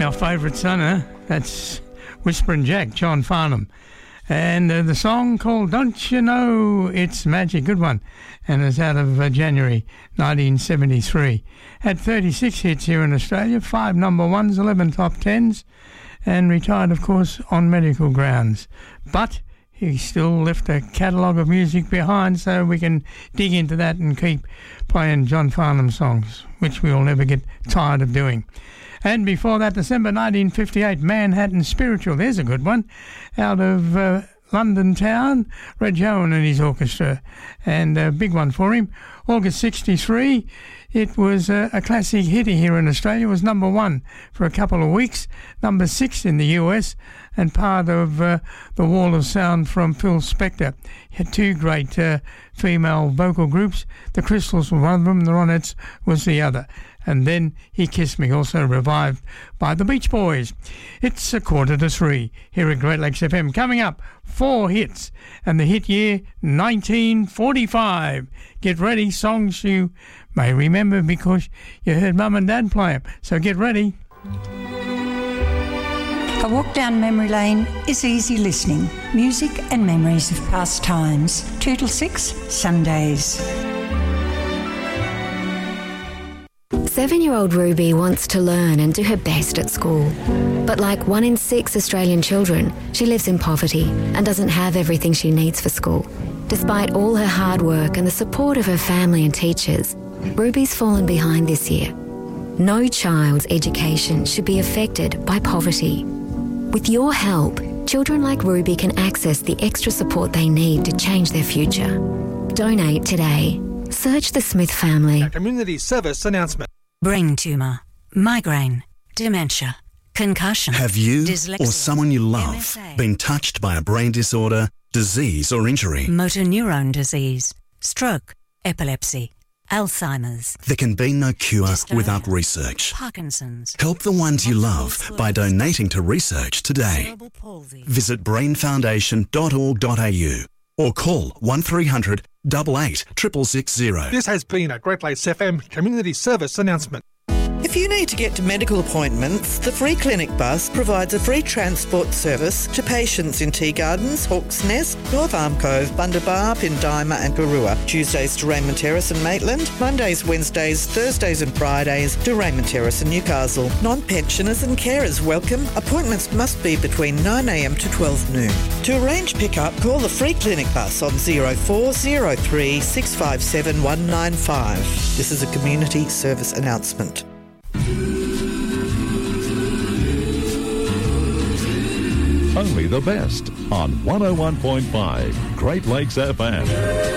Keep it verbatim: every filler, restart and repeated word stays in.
our favourite son, huh? That's Whispering Jack, John Farnham. And uh, the song called Don't You Know It's Magic, good one. And it's out of uh, January nineteen seventy-three. Had thirty-six hits here in Australia, five number ones, eleven top tens, and retired, of course, on medical grounds. But he still left a catalogue of music behind, so we can dig into that and keep playing John Farnham songs, which we'll never get tired of doing. And before that, December nineteen fifty-eight, Manhattan Spiritual. There's a good one. Out of uh, London town, Reg Owen and his orchestra. And a big one for him. August sixty-three, it was uh, a classic hit here in Australia. It was number one for a couple of weeks, number six in the U S, and part of uh, the Wall of Sound from Phil Spector. He had two great uh, female vocal groups. The Crystals were one of them, the Ronettes was the other. And then He Kissed Me, also revived by the Beach Boys. It's a quarter to three here at Great Lakes F M. Coming up, four hits, and the hit year, nineteen forty-five. Get ready, songs you may remember because you heard Mum and Dad play them. So get ready. A walk down memory lane is easy listening. Music and memories of past times. Two till six, Sundays. Seven-year-old Ruby wants to learn and do her best at school. But like one in six Australian children, she lives in poverty and doesn't have everything she needs for school. Despite all her hard work and the support of her family and teachers, Ruby's fallen behind this year. No child's education should be affected by poverty. With your help, children like Ruby can access the extra support they need to change their future. Donate today. Search the Smith family. A community service announcement. Brain tumour, migraine, dementia, concussion. Have you dyslexia, or someone you love M S A, been touched by a brain disorder, disease or injury? motor neuron disease, stroke, epilepsy, Alzheimer's. There can be no cure Dystonia, without research. Parkinson's. Help the ones you love by donating to research today. Cerebral palsy. Visit brain foundation dot org dot a u or call one three hundred, eight eight, six six six zero. This has been a Great Lakes F M community service announcement. If you need to get to medical appointments, the Free Clinic Bus provides a free transport service to patients in Tea Gardens, Hawk's Nest, North Arm Cove, Bundabar, Pindima and Garua. Tuesdays to Raymond Terrace and Maitland, Mondays, Wednesdays, Thursdays and Fridays to Raymond Terrace and Newcastle. Non-pensioners and carers welcome. Appointments must be between nine a m to twelve noon. To arrange pick-up, call the Free Clinic Bus on zero four zero three, six five seven, one nine five. This is a community service announcement. Only the best on one oh one point five Great Lakes F M.